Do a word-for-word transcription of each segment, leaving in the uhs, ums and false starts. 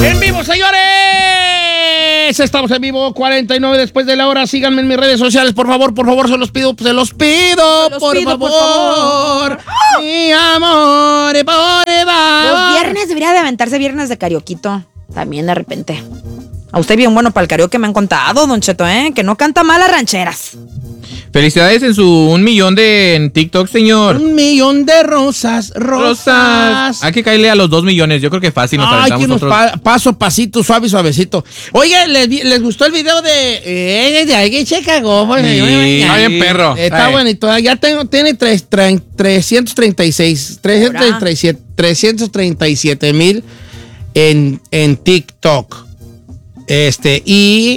¡En vivo, señores! Estamos en vivo, cuarenta y nueve después de la hora. Síganme en mis redes sociales, por favor, por favor, se los pido, se los pido, se los por, pido favor, por favor. Mi amor, por favor. Los viernes debería de aventarse viernes de carioquito. También de repente. A usted bien bueno para el karaoke me han contado, Don Cheto, ¿eh? Que no canta mal las rancheras. Felicidades en su un millón de en TikTok, señor. Un millón de rosas, rosas. rosas. Hay que caerle a los dos millones. Yo creo que es fácil. Nos Ay, que nos pa paso a pasito, suave, suavecito. Oye, ¿les, ¿les gustó el video de... Eh, de alguien se cagó? Sí, está bien perro. Está bonito. Ya tengo, tiene tres, tres, trescientos treinta y seis, trescientos treinta y siete mil en, en TikTok. Este, y...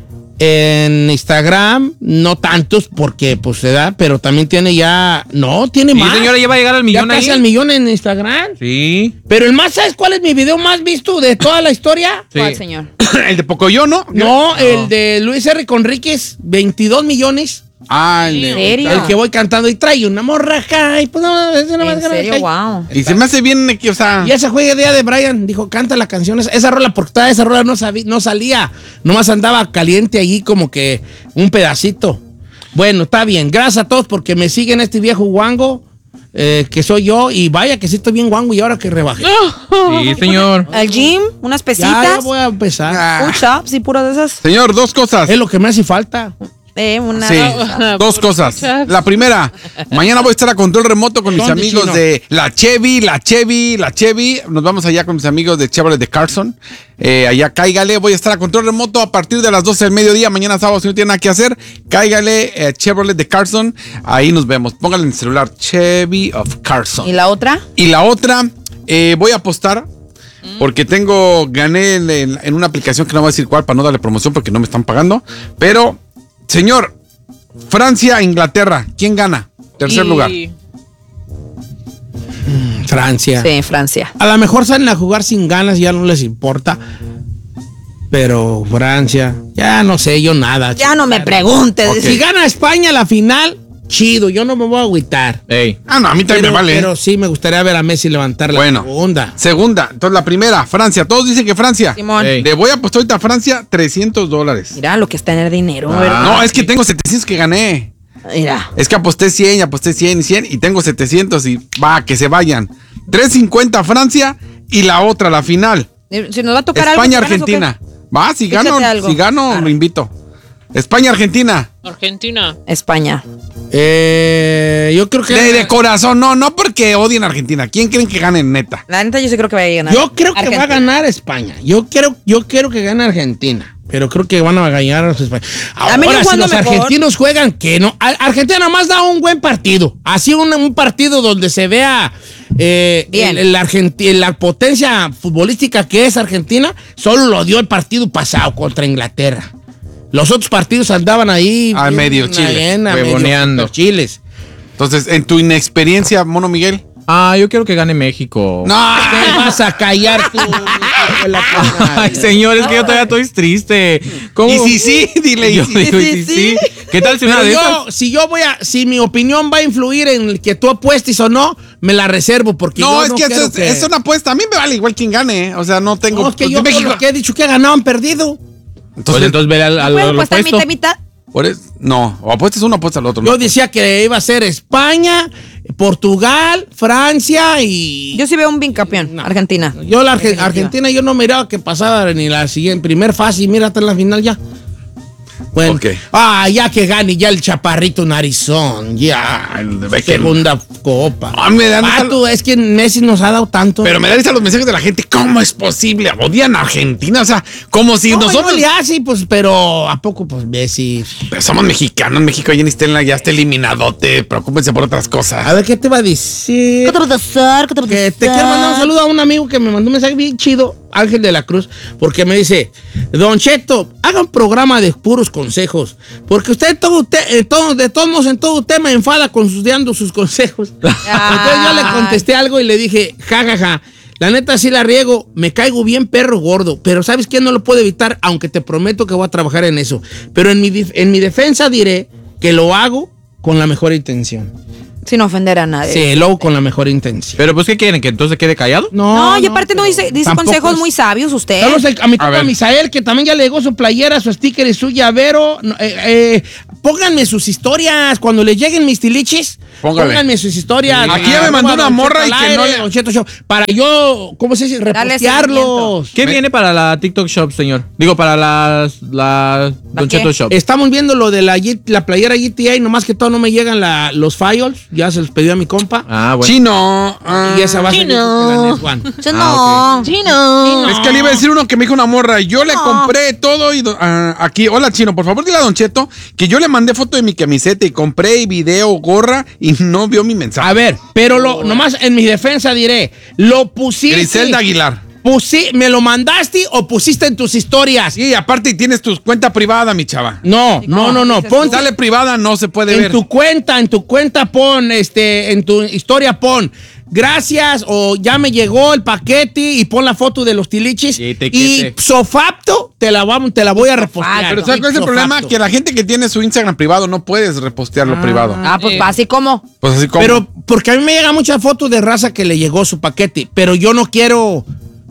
En Instagram, no tantos porque pues se da, pero también tiene ya... No, tiene sí, más. Sí, señora, ya va a llegar al millón ya ahí. casi al millón en Instagram. Sí. Pero el más, ¿sabes cuál es mi video más visto de toda la historia? Sí. ¿Cuál, señor? El de Pocoyo, ¿no? No, no, el de Luis R. Conríquez, veintidós millones. Ah, el de... ¿En serio? El que voy cantando y trae una morra acá y pues no, es una ¿En serio? Wow. Y se me hace bien, o sea... Y esa fue idea de Brian, dijo, canta la canción, esa, esa rola, porque toda esa rola no, sabía, no salía, nomás andaba caliente allí como que un pedacito. Bueno, está bien, gracias a todos porque me siguen este viejo guango, eh, que soy yo, y vaya que sí estoy bien guango y ahora que rebajé. Sí, señor. Al gym, unas pesitas. Ya, ya voy a empezar. Ah. Push-ups y puro de esas. Señor, dos cosas. Es lo que me hace falta. Eh, una Sí, dos. dos cosas. La primera, mañana voy a estar a control remoto con mis ¿Dónde, amigos chino? de la Chevy, la Chevy, la Chevy. Nos vamos allá con mis amigos de Chevrolet de Carson. Eh, allá cáigale, voy a estar a control remoto a partir de las doce del mediodía. Mañana sábado, si no tiene nada que hacer, cáigale eh, Chevrolet de Carson. Ahí nos vemos. Póngale en el celular Chevy of Carson. ¿Y la otra? Y la otra, eh, voy a apostar. Porque tengo, gané en, en, en una aplicación que no voy a decir cuál para no darle promoción porque no me están pagando. Pero, señor, Francia, Inglaterra, ¿quién gana? Tercer Y... lugar. Francia. Sí, Francia. A lo mejor salen a jugar sin ganas, ya no les importa. Pero Francia, ya no sé, yo nada. Ya no me preguntes. Okay. Si gana España la final, chido, yo no me voy a agüitar. Ey. Ah, no, a mí también Pero, me vale. pero sí me gustaría ver a Messi levantar la Bueno. segunda. Segunda, entonces la primera, Francia. Todos dicen que Francia. Simón. Ey. Le voy a apostar ahorita a Francia trescientos dólares. Mira lo que es tener dinero, Ah, ¿verdad? no, es que tengo setecientos que gané. Mira. Es que aposté cien, aposté cien y cien y tengo setecientos y va, que se vayan. trescientos cincuenta Francia y la otra, la final. Si nos va a tocar algo. España, ¿te ganas o qué? Argentina. Va, si gano, Échate algo. si gano, Ah. lo invito. España, Argentina. Argentina. España. Eh, yo creo que... De, de corazón, no, no porque odien a Argentina. ¿Quién creen que gane neta? La neta yo sí creo que va a ganar. Yo creo que Argentina. va a ganar España. Yo quiero, yo quiero que gane Argentina. Pero creo que van a ganar los españoles. A mí Ahora, no si jugando los mejor. argentinos juegan, que no. A- Argentina nada más da un buen partido. Así un, un partido donde se vea eh, Bien. el- el Argenti- la potencia futbolística que es Argentina. Solo lo dio el partido pasado contra Inglaterra. Los otros partidos andaban ahí. Al bien, medio Chile, bien, a medio huevoneando. los chiles. Entonces, en tu inexperiencia, Mono Miguel. Ah, yo quiero que gane México. No, Te vas a callar tú. hijo de la chingada. Ay, señor, es que yo todavía estoy triste. ¿Cómo? y si sí, dile y Yo si digo, sí, y si sí. sí. ¿Qué tal si una Pero de yo, esas? si yo voy a, si mi opinión va a influir en el que tú apuestes o no, me la reservo porque No, yo es no que, quiero eso, es- es una apuesta. A mí me vale igual quien gane. ¿eh? O sea, no tengo. No, es que pues, yo de todo México. lo que he dicho que ha ganado han perdido. Pues Entonces, entonces ve al, al, Bueno, al pues está opuesto. mitad y mitad. por eso- no, o apuestas uno, apuestas al otro. Yo ¿no? decía que iba a ser España, Portugal, Francia y... Yo sí veo un bicampeón. No. Argentina. Yo la Arge- Definitiva. Argentina yo no miraba que pasaba ni la siguiente, primer fase y mira hasta la final ya. Bueno, Ok. ah, ya que gane ya el chaparrito narizón, ya. El de Beckham. Segunda copa. Ah, me dan- Ah, tú, es que Messi nos ha dado tanto. Pero me da risa los mensajes de la gente. ¿Cómo es posible? Odian a Argentina. O sea, como si no, nosotros. yo le hace, pues, pero ¿a poco, pues, Messi? Pero somos mexicanos. México ya, ni está, ya está eliminadote. Preocúpense por otras cosas. A ver, ¿qué te va a decir? ¿Qué te puede hacer? ¿Qué te puede Que te quiero mandar un saludo a un amigo que me mandó un mensaje bien chido, Ángel de la Cruz, porque me dice, Don Cheto, haga un programa de puros consejos, porque usted todo, usted, eh, todo de todos modos en todo tema enfada con sus dando sus consejos. Entonces yo le contesté algo y le dije, ja, ja, ja, la neta sí la riego, me caigo bien perro gordo, pero ¿sabes qué? No lo puedo evitar, aunque te prometo que voy a trabajar en eso. Pero en mi, dif- en mi defensa diré que lo hago con la mejor intención. Sin ofender a nadie. Sí, luego con la mejor intención. Pero pues, ¿qué quieren? ¿Que entonces quede callado? No, y aparte no, pero dice, dice tampoco consejos es- muy sabios usted. Saludos a mi A compa ver. Misael, que también ya le llegó su playera, su sticker y su llavero. No, eh, eh, pónganme sus historias. Cuando les lleguen mis tilichis, Póngale. pónganme sus historias. Aquí ya me mandó una Arroba morra Don y Cheto que al no aire, le- Don Cheto Show, para yo, ¿cómo se dice? Darle Repostearlos. ¿Qué Me- viene para la TikTok Shop, señor? Digo, para las, la Don qué? Cheto Shop. Estamos viendo lo de la, G- la playera G T A, nomás que todavía no me llegan la- los files. Ya se los pedí a mi compa. Ah, bueno. Chino. ah. Y esa va a ser la Next One. No. Chino. Es que le iba a decir uno que me dijo una morra. Yo le compré todo y do- ah, aquí. Hola, Chino, por favor dile a Don Cheto que yo le mandé foto de mi camiseta y compré y video, gorra y no vio mi mensaje. A ver, pero lo, nomás en mi defensa diré, lo pusiste. Griselda Aguilar. Pusi- ¿Me lo mandaste o pusiste en tus historias? Sí, aparte tienes tu cuenta privada, mi chava. No, no, no, no. dices Pon Sale privada, no se puede en ver. tu cuenta, en tu cuenta pon, este, en tu historia pon. Gracias, o ya me llegó el paquete y pon la foto de los tilichis. Y te Y quete. sofapto te la vamos, te la voy a repostear. Pero ¿sabes cuál es el Ipso problema? facto. Que la gente que tiene su Instagram privado no puedes repostearlo privado. Ah, pues así como. Pues así como. Pero porque a mí me llega mucha foto de raza que le llegó su paquete, pero yo no quiero.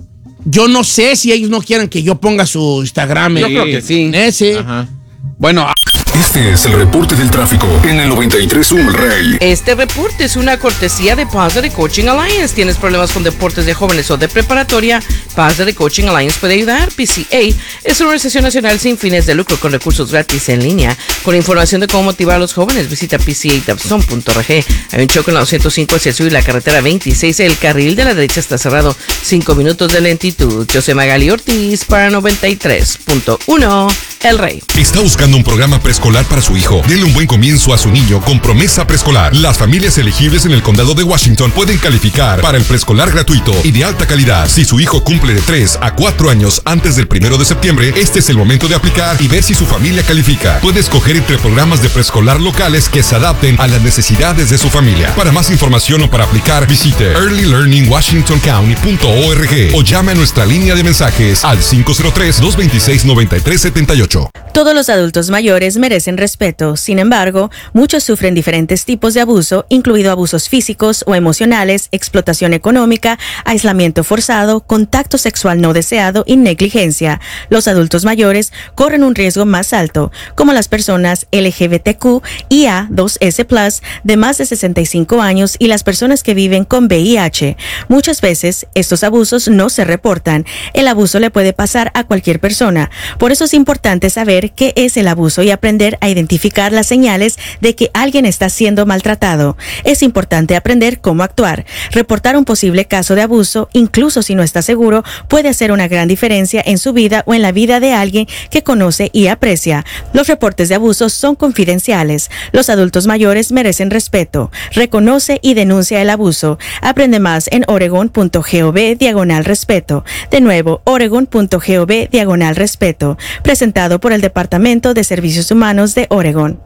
Yo no sé si ellos no quieren que yo ponga su Instagram. Yo eh, creo que sí. Ese. Ajá. Bueno, Este es el reporte del tráfico en el noventa y tres punto uno El Rey. Este reporte es una cortesía de Paz de Coaching Alliance. ¿Tienes problemas con deportes de jóvenes o de preparatoria? Paz de Coaching Alliance puede ayudar. P C A es una organización nacional sin fines de lucro con recursos gratis en línea. Con información de cómo motivar a los jóvenes, visita p c a tapson punto r g. Hay un choque en la doscientos cinco hacia el sur y la carretera veintiséis. El carril de la derecha está cerrado. Cinco minutos de lentitud. José Magali Ortiz para noventa y tres punto uno El Rey. ¿Está buscando un programa preescolar para su hijo? Denle un buen comienzo a su niño con Promesa Preescolar. Las familias elegibles en el condado de Washington pueden calificar para el preescolar gratuito y de alta calidad. Si su hijo cumple de tres a cuatro años antes del primero de septiembre, este es el momento de aplicar y ver si su familia califica. Puede escoger entre programas de preescolar locales que se adapten a las necesidades de su familia. Para más información o para aplicar, visite early learning washington county punto org o llame a nuestra línea de mensajes al cinco cero tres, dos dos seis, nueve tres siete ocho. Todos los adultos mayores merecen respeto. Sin embargo, muchos sufren diferentes tipos de abuso, incluido abusos físicos o emocionales, explotación económica, aislamiento forzado, contacto sexual no deseado y negligencia. Los adultos mayores corren un riesgo más alto, como las personas L G B T Q I A dos S plus, de más de sesenta y cinco años y las personas que viven con V I H. Muchas veces, estos abusos no se reportan. El abuso le puede pasar a cualquier persona. Por eso es importante saber qué es el abuso y aprender a identificar las señales de que alguien está siendo maltratado. Es importante aprender cómo actuar. Reportar un posible caso de abuso, incluso si no está seguro, puede hacer una gran diferencia en su vida o en la vida de alguien que conoce y aprecia. Los reportes de abuso son confidenciales. Los adultos mayores merecen respeto. Reconoce y denuncia el abuso. Aprende más en oregon punto gov diagonal respeto. De nuevo, oregon punto gov diagonal respeto. Presentado por el Departamento de Servicios Humanos de Oregon.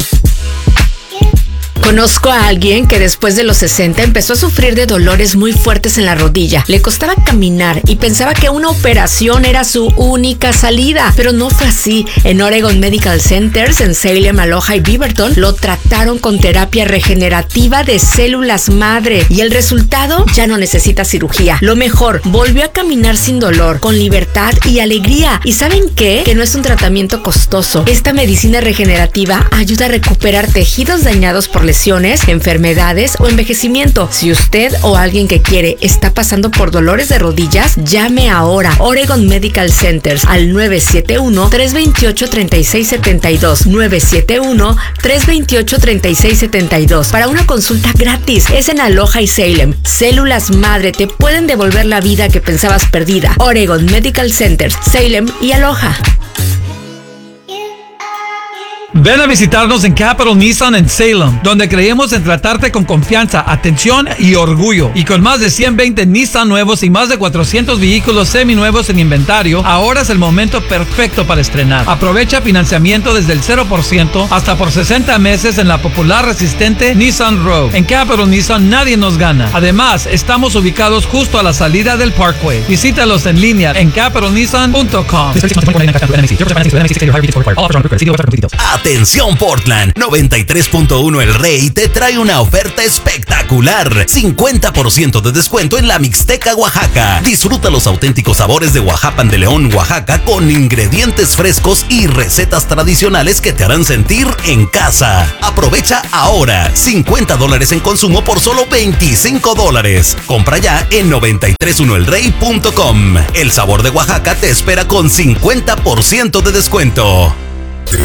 Conozco a alguien que después de los sesenta empezó a sufrir de dolores muy fuertes en la rodilla. Le costaba caminar y pensaba que una operación era su única salida, pero no fue así. En Oregon Medical Centers, en Salem, Aloha y Beaverton, lo trataron con terapia regenerativa de células madre y el resultado, ya no necesita cirugía. Lo mejor, volvió a caminar sin dolor, con libertad y alegría. ¿Y saben qué? Que no es un tratamiento costoso. Esta medicina regenerativa ayuda a recuperar tejidos dañados por lesiones, enfermedades o envejecimiento. Si usted o alguien que quiere está pasando por dolores de rodillas, llame ahora. Oregon Medical Centers al nueve siete uno, tres dos ocho, tres seis siete dos, nueve siete uno, tres dos ocho, tres seis siete dos para una consulta gratis. Es en Aloha y Salem. Células madre te pueden devolver la vida que pensabas perdida. Oregon Medical Centers, Salem y Aloha. Ven a visitarnos en Capital Nissan en Salem, donde creemos en tratarte con confianza, atención y orgullo. Y con más de ciento veinte Nissan nuevos y más de cuatrocientos vehículos seminuevos en inventario, ahora es el momento perfecto para estrenar. Aprovecha financiamiento desde el cero por ciento hasta por sesenta meses en la popular resistente Nissan Rogue. En Capital Nissan nadie nos gana. Además, estamos ubicados justo a la salida del Parkway. Visítalos en línea en capital nissan punto com. Atención Portland, noventa y tres punto uno El Rey te trae una oferta espectacular. cincuenta por ciento de descuento en la Mixteca Oaxaca. Disfruta los auténticos sabores de Oaxapan de León, Oaxaca, con ingredientes frescos y recetas tradicionales que te harán sentir en casa. Aprovecha ahora, cincuenta dólares en consumo por solo veinticinco dólares. Compra ya en noventa y tres uno el rey punto com. El sabor de Oaxaca te espera con cincuenta por ciento de descuento.